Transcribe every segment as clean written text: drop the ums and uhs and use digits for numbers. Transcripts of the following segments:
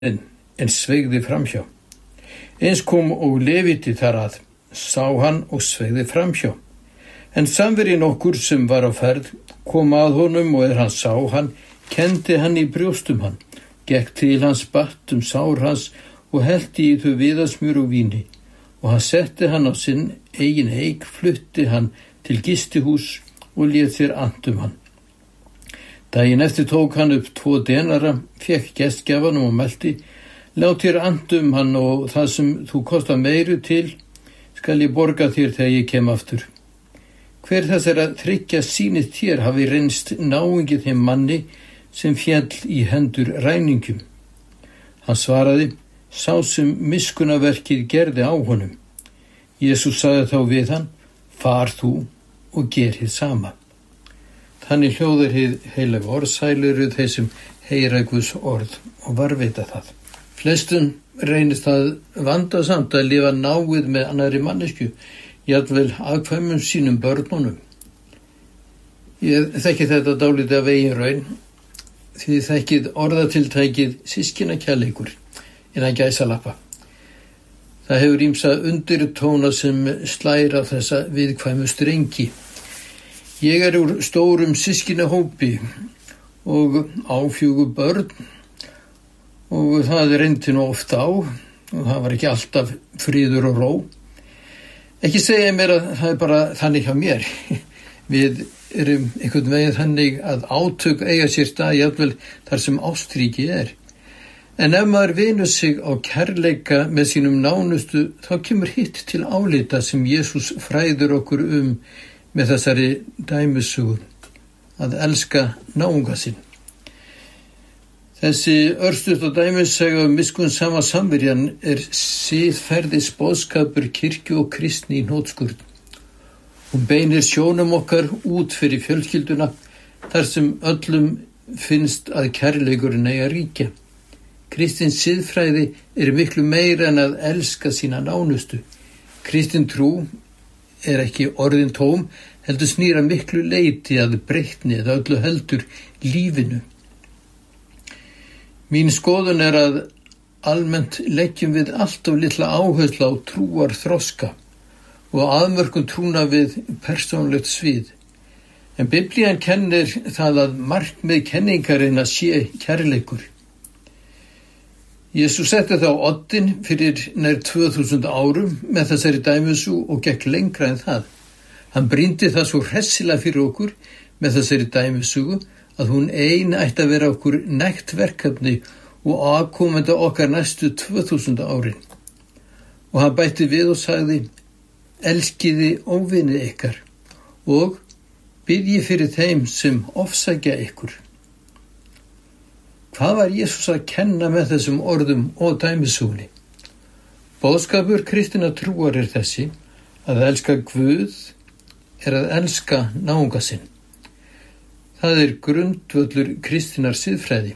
en sveigði framhjá. Eins kom og Leviti þar að, sá hann og sveigði framhjá. En samverjinn okkur sem var á ferð kom að honum og hann sá hann, kenndi hann í brjóstum hann, gekk til hans, batt sár hans og hellti í þau viðasmjör og víni. Og hann setti hann á sinn eigin eik, flutti hann til gistihús og lét sér and hann. Daginn eftir tók hann upp 2 denara, fékk gestgjafanum og melti, lát þér and hann og það sem þú kostar meiru til, skal ég borga þér þegar ég kem aftur. Hver þessara 3 sýnið þér hafi reynst náungi þeim manni sem féll í hendur ræningjum? Hann svaraði, sá sem miskunnaverkið gerði á honum. Jesús sagði þá við hann, far þú og ger hið sama. Þannig hljóðar hið heilaga orð, sælir eru þeir sem heyra Guðs orð og varðveita það. Flestum reynist það vandasamt að lifa náið með annarri manneskju, jafnvel afkvæmum sínum börnunum. Ég þekki þetta dálítið af eigin raun, því þekkið orðatiltækið systkinakærleikur innan gæsalappa. Það hefur ýmsa undirtóna sem slær á þessa viðkvæmu strengi. Ég er úr stórum systkinahópi og á 4 börn og það reyndi nú oft á og það var ekki alltaf friður og ró. Ekki segja mér að það er bara þannig hjá mér. Við erum einhvern veginn þannig að átök eiga sér stað jafnvel þar sem ástríki er. En ef maður vinur sig á kærleika með sínum nánustu, þá kemur hitt til álita sem Jesús fræður okkur með þessari dæmisögu, að elska náunga sinn. Þessi örstutta dæmisögu miskunnsama samverjan er siðferðis boðskapur kirkju og kristni í hnotskurn. Hún beinir sjónum okkar út fyrir fjölskylduna þar sem öllum finnst að kærleikurinn eigi að ríkja. Kristin siðfræði er miklu meira en að elska sína nánustu. Kristin trú er ekki orðin tóm, heldur snýra miklu leyti að breytni eða öllu heldur lífinu. Mín skoðun er að almennt leggjum við alltof litla áherslu á trúar þroska og aðmörkun trúna við persónlegt svið. En Biblían kennir það að markmið kenningarinnar sé kærleikur. Jesús setti þá oddinn fyrir nær 2000 árum með þessari dæmisögu og gekk lengra en það. Hann brýndi það svo hressilega fyrir okkur með þessari dæmisögu að hún ein ætti að vera okkur nægt verkefni og afkomenda okkar næstu 2000 árin. Og hann bætti við og sagði, elskiði óvinið ykkar og biðji fyrir þeim sem ofsækja ykkur. Hvað var Jesús að kenna með þessum orðum og dæmisögunni? Boðskapur kristinna trúar er þessi, að elska Guð er að elska náunga sinn. Það er grundvöllur kristinnar siðfræði.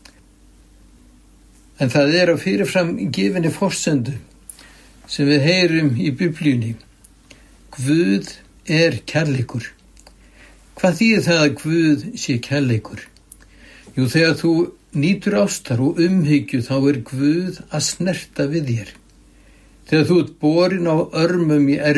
En það er á fyrirfram gefinni forsendu sem við heyrum í Biblíunni. Guð er kærleikur. Hvað þýðir það að Guð sé kærleikur? Jú, þegar þú nýtur ástar og umhyggju þá er Guð að snerta við þér. Þegar þú ert borinn á örmum í